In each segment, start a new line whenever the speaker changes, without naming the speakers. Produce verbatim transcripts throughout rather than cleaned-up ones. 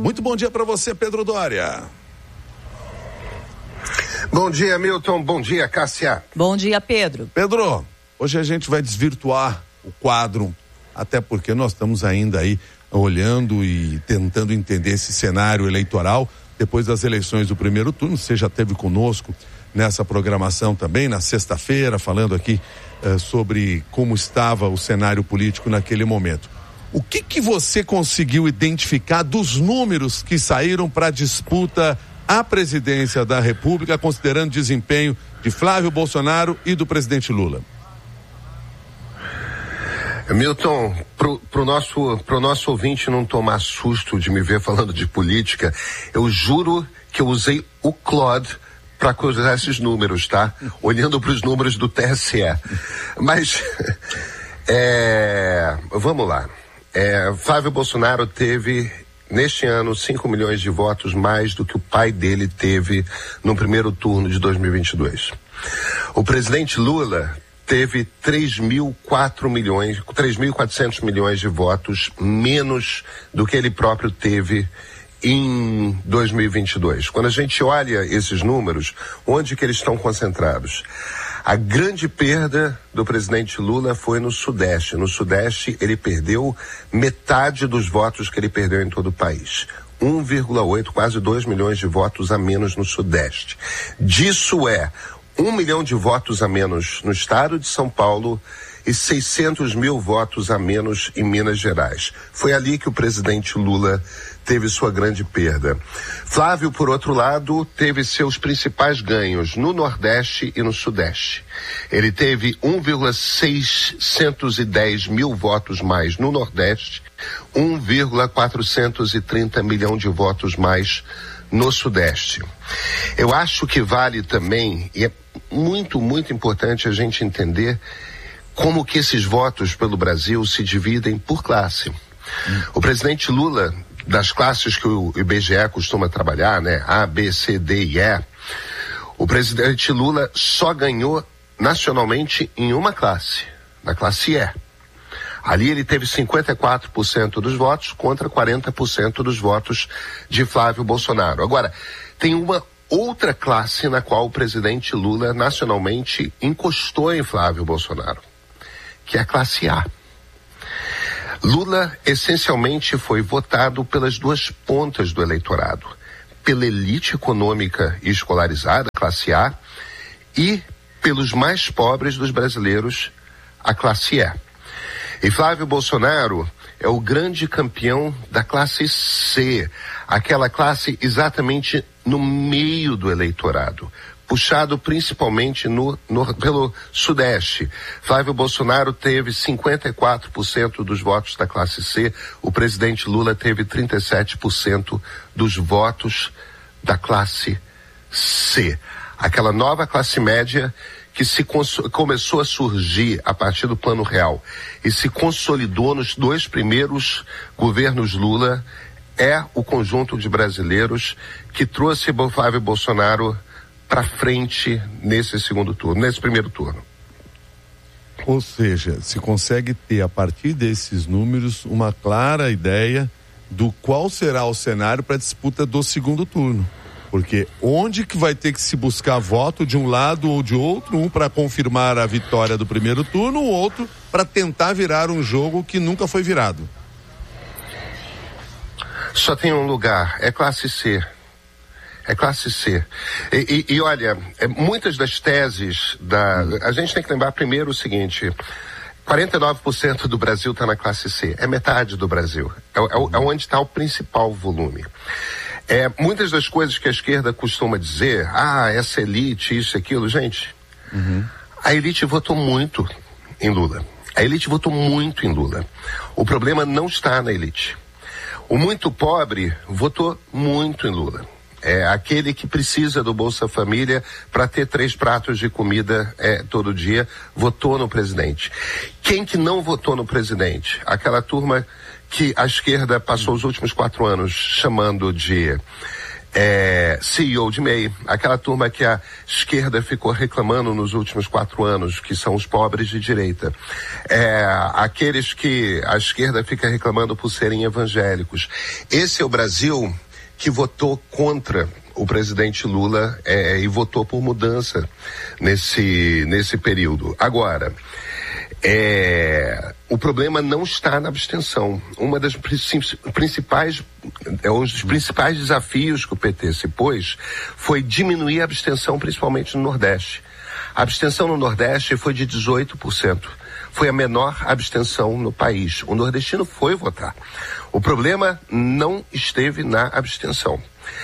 Muito bom dia para você, Pedro Doria.
Bom dia, Milton. Bom dia, Cássia.
Bom dia, Pedro.
Pedro, hoje a gente vai desvirtuar o quadro, até porque nós estamos ainda aí olhando e tentando entender esse cenário eleitoral depois das eleições do primeiro turno. Você já esteve conosco nessa programação também, na sexta-feira, falando aqui eh, sobre como estava o cenário político naquele momento. O que que você conseguiu identificar dos números que saíram para a disputa à presidência da República, considerando o desempenho de Flávio Bolsonaro e do presidente Lula?
Milton, pro, pro nosso, pro nosso ouvinte não tomar susto de me ver falando de política, eu juro que eu usei o Claude para cruzar esses números, tá? Olhando para os números do T S E. Mas, é, vamos lá. É, Flávio Bolsonaro teve, neste ano, cinco milhões de votos mais do que o pai dele teve no primeiro turno de dois mil e vinte e dois. O presidente Lula teve três mil e quatro milhões, três mil e quatrocentos milhões de votos menos do que ele próprio teve em dois mil e vinte e dois. Quando a gente olha esses números, onde que eles estão concentrados? A grande perda do presidente Lula foi no Sudeste. No Sudeste, ele perdeu metade dos votos que ele perdeu em todo o país. um vírgula oito, quase dois milhões de votos a menos no Sudeste. Disso é um milhão de votos a menos no estado de São Paulo e seiscentos mil votos a menos em Minas Gerais. Foi ali que o presidente Lula teve sua grande perda. Flávio, por outro lado, teve seus principais ganhos no Nordeste e no Sudeste. Ele teve um vírgula seiscentos e dez mil votos mais no Nordeste, um vírgula quatrocentos e trinta milhão de votos mais no Sudeste. Eu acho que vale também, e é muito, muito importante a gente entender como que esses votos pelo Brasil se dividem por classe. Hum. O presidente Lula, das classes que o I B G E costuma trabalhar, né, A, B, C, D e E, o presidente Lula só ganhou nacionalmente em uma classe, na classe E. Ali ele teve cinquenta e quatro por cento dos votos contra quarenta por cento dos votos de Flávio Bolsonaro. Agora, tem uma outra classe na qual o presidente Lula nacionalmente encostou em Flávio Bolsonaro, que é a classe A. Lula essencialmente foi votado pelas duas pontas do eleitorado, pela elite econômica e escolarizada, classe A, e pelos mais pobres dos brasileiros, a classe E. E Flávio Bolsonaro é o grande campeão da classe C, aquela classe exatamente no meio do eleitorado, puxado principalmente no, no, pelo Sudeste. Flávio Bolsonaro teve cinquenta e quatro por cento dos votos da classe C, o presidente Lula teve trinta e sete por cento dos votos da classe C. Aquela nova classe média que se cons- começou a surgir a partir do Plano Real e se consolidou nos dois primeiros governos Lula, é o conjunto de brasileiros que trouxe Flávio Bolsonaro para frente nesse segundo turno, nesse primeiro turno.
Ou seja, se consegue ter a partir desses números uma clara ideia do qual será o cenário para a disputa do segundo turno. Porque onde que vai ter que se buscar voto de um lado ou de outro, um para confirmar a vitória do primeiro turno, o outro para tentar virar um jogo que nunca foi virado.
Só tem um lugar, é classe C. É classe C. E, e, e olha, é, muitas das teses da... A gente tem que lembrar primeiro o seguinte: quarenta e nove por cento do Brasil está na classe C. É metade do Brasil. É, é, é onde está o principal volume. É, muitas das coisas que a esquerda costuma dizer, ah, essa elite, isso, aquilo, gente, uhum. A elite votou muito em Lula. A elite votou muito em Lula. O problema não está na elite. O muito pobre votou muito em Lula. É aquele que precisa do Bolsa Família para ter três pratos de comida é, todo dia, votou no presidente. Quem que não votou no presidente? Aquela turma que a esquerda passou os últimos quatro anos chamando de é, C E O de M E I, aquela turma que a esquerda ficou reclamando nos últimos quatro anos, que são os pobres de direita. É, aqueles que a esquerda fica reclamando por serem evangélicos. Esse é o Brasil que votou contra o presidente Lula é, e votou por mudança nesse, nesse período. Agora, é, o problema não está na abstenção. Uma das principais, é, um dos principais desafios que o P T se pôs foi diminuir a abstenção, principalmente no Nordeste. A abstenção no Nordeste foi de dezoito por cento. Foi a menor abstenção no país. O nordestino foi votar. O problema não esteve na abstenção.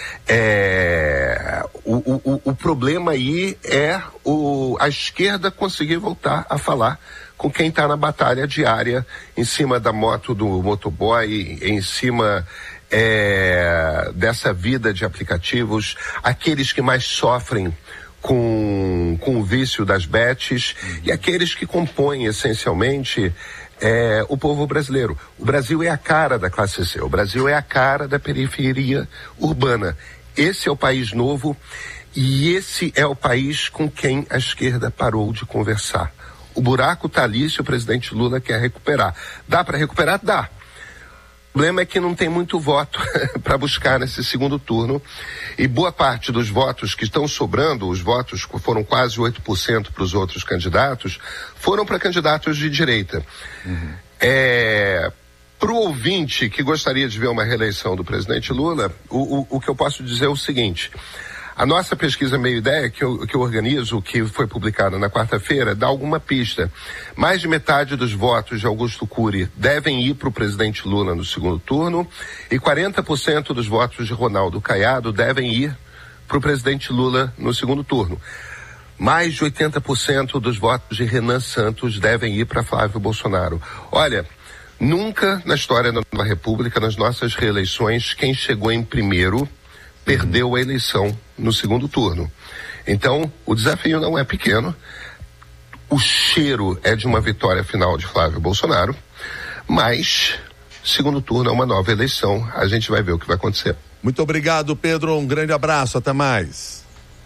É, o, o, o problema aí é o, a esquerda conseguir voltar a falar com quem está na batalha diária, em cima da moto do motoboy, em cima é, dessa vida de aplicativos, aqueles que mais sofrem com, com o vício das bets e aqueles que compõem essencialmente é, o povo brasileiro. O Brasil é a cara da classe C, o Brasil é a cara da periferia urbana. Esse é o país novo e esse é o país com quem a esquerda parou de conversar. O buraco está ali se o presidente Lula quer recuperar. Dá para recuperar? Dá. O problema é que não tem muito voto para buscar nesse segundo turno e boa parte dos votos que estão sobrando, os votos foram quase oito por cento para os outros candidatos, foram para candidatos de direita. Uhum. É, para o ouvinte que gostaria de ver uma reeleição do presidente Lula, o, o, o que eu posso dizer é o seguinte: a nossa pesquisa Meio Ideia, que eu, que eu organizo, que foi publicada na quarta-feira, dá alguma pista. Mais de metade dos votos de Augusto Cury devem ir para o presidente Lula no segundo turno e quarenta por cento dos votos de Ronaldo Caiado devem ir para o presidente Lula no segundo turno. Mais de oitenta por cento dos votos de Renan Santos devem ir para Flávio Bolsonaro. Olha, nunca na história da Nova República, nas nossas reeleições, quem chegou em primeiro perdeu a eleição no segundo turno. Então, o desafio não é pequeno. O cheiro é de uma vitória final de Flávio Bolsonaro, mas segundo turno é uma nova eleição. A gente vai ver o que vai acontecer.
Muito obrigado, Pedro. Um grande abraço. Até mais.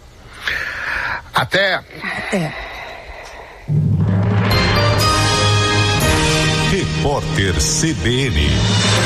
Até.
Até.
Repórter C B N.